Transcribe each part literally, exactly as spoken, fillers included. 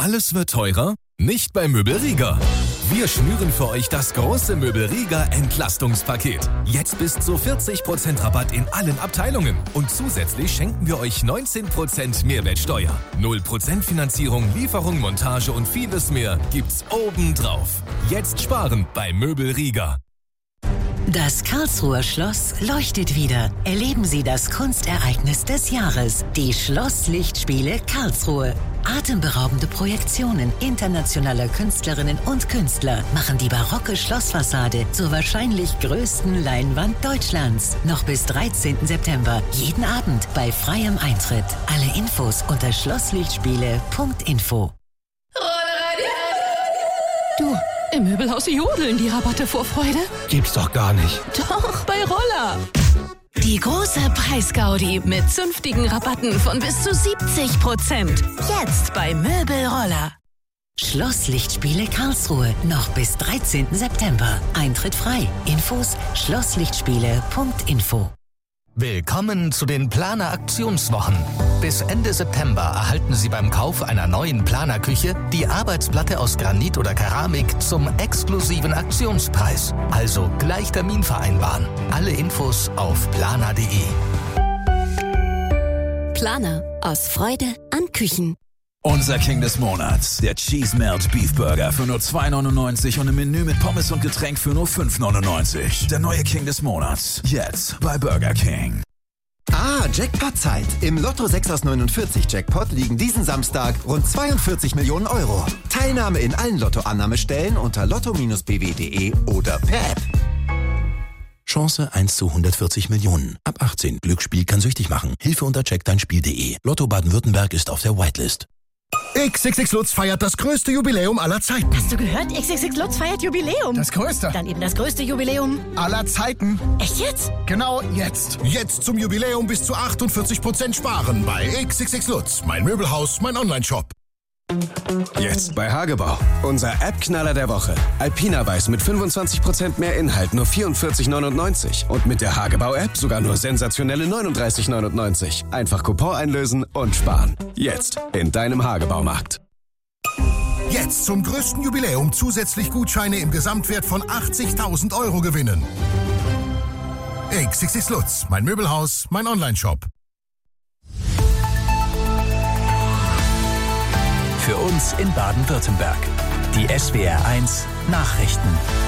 alles wird teurer? Nicht bei Möbelrieger. Wir schnüren für euch das große Möbelrieger Entlastungspaket. Jetzt bis zu vierzig Prozent Rabatt in allen Abteilungen. Und zusätzlich schenken wir euch neunzehn Prozent Mehrwertsteuer. null Prozent Finanzierung, Lieferung, Montage und vieles mehr gibt's obendrauf. Jetzt sparen bei Möbelrieger. Das Karlsruher Schloss leuchtet wieder. Erleben Sie das Kunstereignis des Jahres, die Schlosslichtspiele Karlsruhe. Atemberaubende Projektionen internationaler Künstlerinnen und Künstler machen die barocke Schlossfassade zur wahrscheinlich größten Leinwand Deutschlands. Noch bis dreizehnten September, jeden Abend bei freiem Eintritt. Alle Infos unter schlosslichtspiele punkt info. Du, im Möbelhaus jodeln die Rabatte vor Freude. Gibt's doch gar nicht. Doch, bei Roller. Die große Preisgaudi mit zünftigen Rabatten von bis zu siebzig Prozent. Jetzt bei Möbelroller. Schlosslichtspiele Karlsruhe. Noch bis dreizehnten September. Eintritt frei. Infos schlosslichtspiele punkt info. Willkommen zu den Planer-Aktionswochen. Bis Ende September erhalten Sie beim Kauf einer neuen Planerküche die Arbeitsplatte aus Granit oder Keramik zum exklusiven Aktionspreis. Also gleich Termin vereinbaren. Alle Infos auf planer punkt de. Planer. Aus Freude an Küchen. Unser King des Monats, der Cheese Melt Beef Burger für nur zwei neunundneunzig und ein Menü mit Pommes und Getränk für nur fünf neunundneunzig. Der neue King des Monats, jetzt bei Burger King. Ah, Jackpot-Zeit. Im Lotto sechs aus neunundvierzig Jackpot liegen diesen Samstag rund zweiundvierzig Millionen Euro. Teilnahme in allen Lottoannahmestellen unter lotto Bindestrich b w punkt de oder per App. Chance eins zu hundertvierzig Millionen. Ab achtzehn. Glücksspiel kann süchtig machen. Hilfe unter check dein Spiel punkt de. Lotto Baden-Württemberg ist auf der Whitelist. X X X Lutz feiert das größte Jubiläum aller Zeiten. Hast du gehört? X X X Lutz feiert Jubiläum. Das größte. Dann eben das größte Jubiläum aller Zeiten. Echt jetzt? Genau jetzt. Jetzt zum Jubiläum bis zu achtundvierzig Prozent sparen bei X X X Lutz. Mein Möbelhaus, mein Onlineshop. Jetzt bei Hagebau. Unser App-Knaller der Woche. Alpina Weiß mit fünfundzwanzig Prozent mehr Inhalt, nur vierundvierzig neunundneunzig. Und mit der Hagebau-App sogar nur sensationelle neununddreißig neunundneunzig. Einfach Coupon einlösen und sparen. Jetzt in deinem Hagebaumarkt. Jetzt zum größten Jubiläum zusätzlich Gutscheine im Gesamtwert von achtzigtausend Euro gewinnen. X X X Lutz, mein Möbelhaus, mein Onlineshop. Für uns in Baden-Württemberg. Die S W R eins Nachrichten.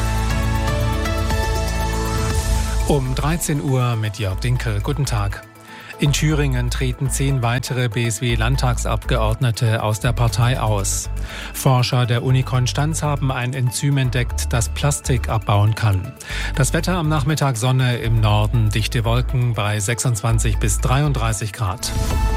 Um dreizehn Uhr mit Jörg Dinkel. Guten Tag. In Thüringen treten zehn weitere B S W-Landtagsabgeordnete aus der Partei aus. Forscher der Uni Konstanz haben ein Enzym entdeckt, das Plastik abbauen kann. Das Wetter am Nachmittag Sonne, im Norden dichte Wolken bei sechsundzwanzig bis dreiunddreißig Grad.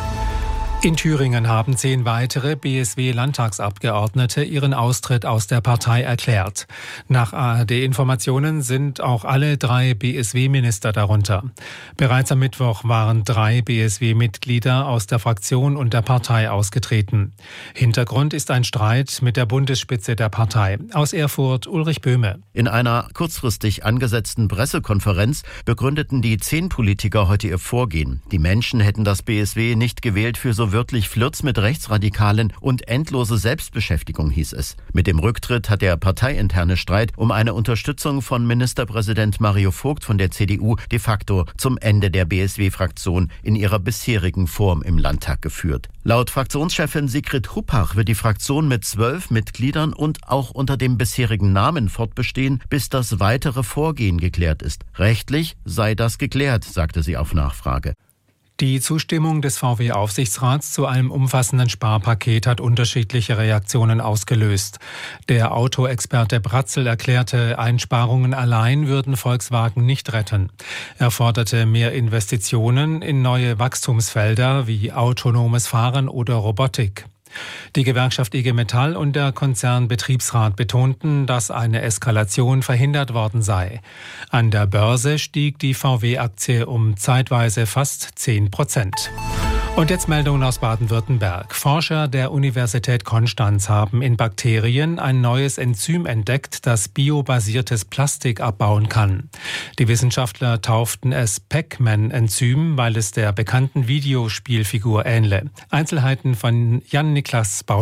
In Thüringen haben zehn weitere B S W-Landtagsabgeordnete ihren Austritt aus der Partei erklärt. Nach A R D-Informationen sind auch alle drei B S W-Minister darunter. Bereits am Mittwoch waren drei B S W-Mitglieder aus der Fraktion und der Partei ausgetreten. Hintergrund ist ein Streit mit der Bundesspitze der Partei. Aus Erfurt Ulrich Böhme. In einer kurzfristig angesetzten Pressekonferenz begründeten die zehn Politiker heute ihr Vorgehen. Die Menschen hätten das B S W nicht gewählt für so wörtlich Flirts mit Rechtsradikalen und endlose Selbstbeschäftigung, hieß es. Mit dem Rücktritt hat der parteiinterne Streit um eine Unterstützung von Ministerpräsident Mario Vogt von der C D U de facto zum Ende der B S W-Fraktion in ihrer bisherigen Form im Landtag geführt. Laut Fraktionschefin Sigrid Huppach wird die Fraktion mit zwölf Mitgliedern und auch unter dem bisherigen Namen fortbestehen, bis das weitere Vorgehen geklärt ist. Rechtlich sei das geklärt, sagte sie auf Nachfrage. Die Zustimmung des V W-Aufsichtsrats zu einem umfassenden Sparpaket hat unterschiedliche Reaktionen ausgelöst. Der Autoexperte Bratzel erklärte, Einsparungen allein würden Volkswagen nicht retten. Er forderte mehr Investitionen in neue Wachstumsfelder wie autonomes Fahren oder Robotik. Die Gewerkschaft I G Metall und der Konzernbetriebsrat betonten, dass eine Eskalation verhindert worden sei. An der Börse stieg die V W-Aktie um zeitweise fast zehn Prozent. Und jetzt Meldungen aus Baden-Württemberg. Forscher der Universität Konstanz haben in Bakterien ein neues Enzym entdeckt, das biobasiertes Plastik abbauen kann. Die Wissenschaftler tauften es Pac-Man-Enzym, weil es der bekannten Videospielfigur ähnle. Einzelheiten von Jan-Niklas Bauscher.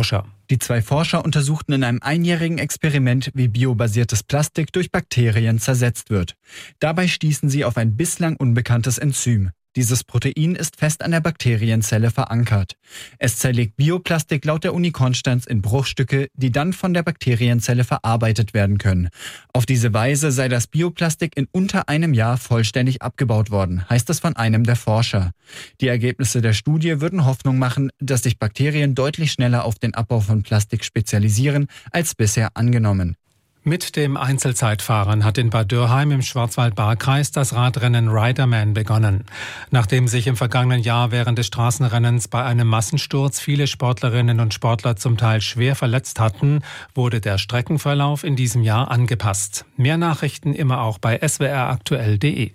Die zwei Forscher untersuchten in einem einjährigen Experiment, wie biobasiertes Plastik durch Bakterien zersetzt wird. Dabei stießen sie auf ein bislang unbekanntes Enzym. Dieses Protein ist fest an der Bakterienzelle verankert. Es zerlegt Bioplastik laut der Uni Konstanz in Bruchstücke, die dann von der Bakterienzelle verarbeitet werden können. Auf diese Weise sei das Bioplastik in unter einem Jahr vollständig abgebaut worden, heißt es von einem der Forscher. Die Ergebnisse der Studie würden Hoffnung machen, dass sich Bakterien deutlich schneller auf den Abbau von Plastik spezialisieren als bisher angenommen. Mit dem Einzelzeitfahrern hat in Bad Dürrheim im Schwarzwald-Baar-Kreis das Radrennen Riderman begonnen. Nachdem sich im vergangenen Jahr während des Straßenrennens bei einem Massensturz viele Sportlerinnen und Sportler zum Teil schwer verletzt hatten, wurde der Streckenverlauf in diesem Jahr angepasst. Mehr Nachrichten immer auch bei s w r aktuell punkt d e.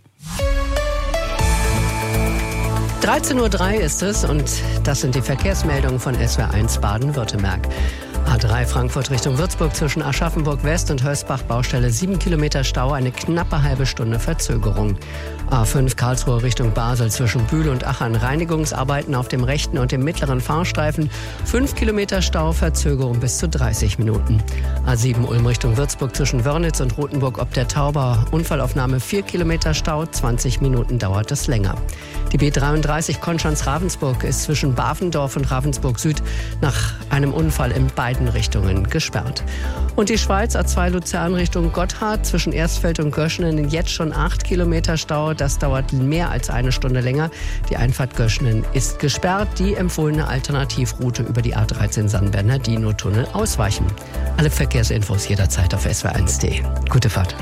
dreizehn Uhr drei ist es und das sind die Verkehrsmeldungen von S W R eins Baden-Württemberg. A drei Frankfurt Richtung Würzburg zwischen Aschaffenburg West und Hösbach Baustelle sieben Kilometer Stau, eine knappe halbe Stunde Verzögerung. A fünf Karlsruhe Richtung Basel zwischen Bühl und Achern Reinigungsarbeiten auf dem rechten und dem mittleren Fahrstreifen, fünf Kilometer Stau, Verzögerung bis zu dreißig Minuten. A sieben Ulm Richtung Würzburg zwischen Wörnitz und Rothenburg ob der Tauber, Unfallaufnahme vier Kilometer Stau, zwanzig Minuten dauert es länger. Die B dreiunddreißig Konstanz-Ravensburg ist zwischen Bavendorf und Ravensburg Süd nach einem Unfall in beiden Richtungen gesperrt. Und die Schweiz A zwei Luzern Richtung Gotthard zwischen Erstfeld und Göschenen jetzt schon acht Kilometer Stau. Das dauert mehr als eine Stunde länger. Die Einfahrt Göschenen ist gesperrt. Die empfohlene Alternativroute über die A dreizehn San-Bernardino-Tunnel ausweichen. Alle Verkehrsinfos jederzeit auf s w r eins punkt d e. Gute Fahrt.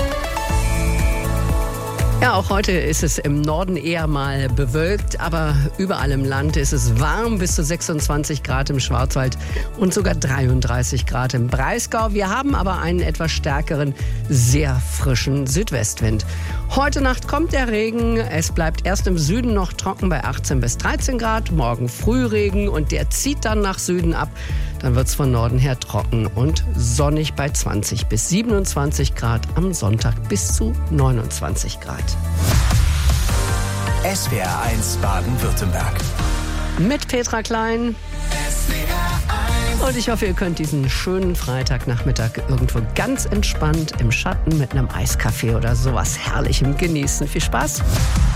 Ja, auch heute ist es im Norden eher mal bewölkt, aber überall im Land ist es warm, bis zu sechsundzwanzig Grad im Schwarzwald und sogar dreiunddreißig Grad im Breisgau. Wir haben aber einen etwas stärkeren, sehr frischen Südwestwind. Heute Nacht kommt der Regen, es bleibt erst im Süden noch trocken bei achtzehn bis dreizehn Grad, morgen früh Regen und der zieht dann nach Süden ab. Dann wird es von Norden her trocken und sonnig bei zwanzig bis siebenundzwanzig Grad, am Sonntag bis zu neunundzwanzig Grad. S W R eins Baden-Württemberg. Mit Petra Klein. Und ich hoffe, ihr könnt diesen schönen Freitagnachmittag irgendwo ganz entspannt im Schatten mit einem Eiskaffee oder sowas Herrlichem genießen. Viel Spaß!